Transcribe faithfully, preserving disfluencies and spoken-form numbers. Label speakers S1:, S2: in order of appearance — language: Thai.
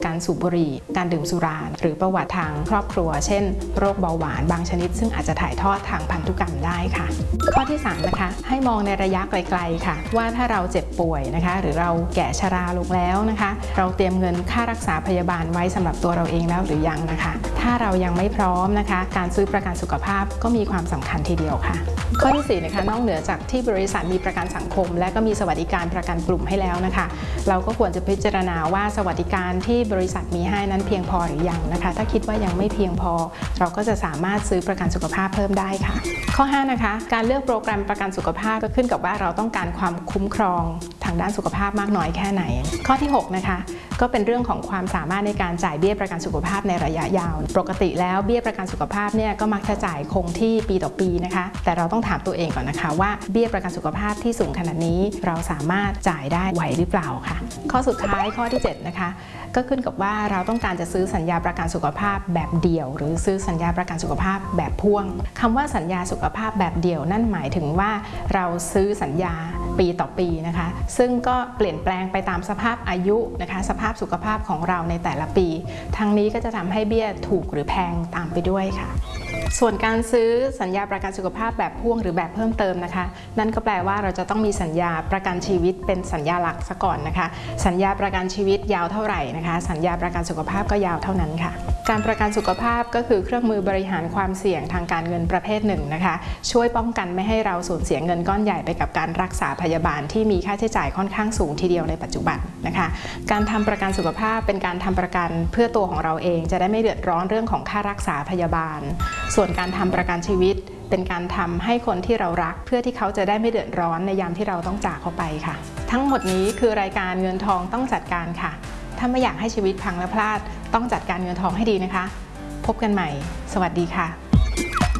S1: การสูบบุหรี่การดื่มสุราหรือประวัติทางครอบครัวเช่นโรคเบาหวานบางชนิดซึ่งอาจจะถ่ายทอดทางพันธุกรรมได้ค่ะข้อที่สามนะคะให้มองในระยะไกลๆค่ะว่าถ้าเราเจ็บป่วยนะคะหรือเราแก่ชราลงแล้วนะคะเราเตรียมเงินค่ารักษาพยาบาลไว้สำหรับตัวเราเองแล้วหรือยังนะคะถ้าเรายังไม่พร้อมนะคะการซื้อประกันสุขภาพก็มีความสำคัญทีเดียวค่ะข้อที่สี่นะคะนอกเหนือจากที่บริษัทมีประกันสังคมและก็มีสวัสดิการประกันกลุ่มให้แล้วนะคะเราก็ควรจะพิจารณาว่าสวัสดิการที่บริษัทมีให้นั้นเพียงพอหรือยังนะคะถ้าคิดว่ายังไม่เพียงพอเราก็จะสามารถซื้อประกันสุขภาพเพิ่มได้ค่ะข้อห้านะคะการเลือกโปรแกรมประกันสุขภาพก็ขึ้นกับว่าเราต้องการความคุ้มครองทางด้านสุขภาพมากน้อยแค่ไหนข้อที่หกนะคะก็เป็นเรื่องของความสามารถในการจ่ายเบี้ยประกันสุขภาพในระยะยาวปกติแล้วเบี้ยประกันสุขภาพเนี่ยก็มักจะจ่ายคงที่ปีต่อปีนะคะแต่เราต้องถามตัวเองก่อนนะคะว่าเบี้ยประกันสุขภาพที่สูงขนาดนี้เราสามารถจ่ายได้ไหวหรือเปล่าค่ะข้อสุดท้ายข้อที่เจ็ดนะคะก็ขึ้นกับว่าเราต้องการจะซื้อสัญญาประกันสุขภาพแบบเดี่ยวหรือซื้อสัญญาประกันสุขภาพแบบพ่วงคำว่าสัญญาสุขภาพแบบเดี่ยวนั่นหมายถึงว่าเราซื้อสัญญาปีต่อปีนะคะซึ่งก็เปลี่ยนแปลงไปตามสภาพอายุนะคะสภาพสุขภาพของเราในแต่ละปีทั้งนี้ก็จะทำให้เบี้ยถูกหรือแพงตามไปด้วยค่ะส่วนการซื้อสัญญาประกันสุขภาพแบบพ่วงหรือแบบเพิ่มเติมนะคะนั่นก็แปลว่าเราจะต้องมีสัญญาประกันชีวิตเป็นสัญญาหลักซะก่อนนะคะสัญญาประกันชีวิตยาวเท่าไหร่นะคะสัญญาประกันสุขภาพก็ยาวเท่านั้นค่ะการประกันสุขภาพก็คือเครื่องมือบริหารความเสี่ยงทางการเงินประเภทหนึ่งนะคะช่วยป้องกันไม่ให้เราสูญเสียเงินก้อนใหญ่ไปกับการรักษาพยาบาลที่มีค่าใช้จ่ายค่อนข้างสูงทีเดียวในปัจจุบันนะคะการทำประกันสุขภาพเป็นการทำประกันเพื่อตัวของเราเองจะได้ไม่เดือดร้อนเรื่องของค่ารักษาพยาบาลส่วนการทำประกันชีวิตเป็นการทำให้คนที่เรารักเพื่อที่เขาจะได้ไม่เดือดร้อนในยามที่เราต้องจากเขาไปค่ะทั้งหมดนี้คือรายการเงินทองต้องจัดการค่ะถ้าไม่อยากให้ชีวิตพังและพลาดต้องจัดการเงินทองให้ดีนะคะพบกันใหม่สวัสดีค่ะ